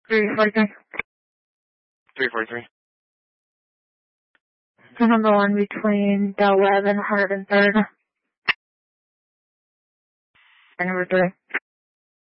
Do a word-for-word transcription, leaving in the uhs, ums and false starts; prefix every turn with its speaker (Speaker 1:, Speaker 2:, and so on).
Speaker 1: three forty-three.
Speaker 2: three forty-three.
Speaker 1: So number one between the eleven, one hundred third. And number three.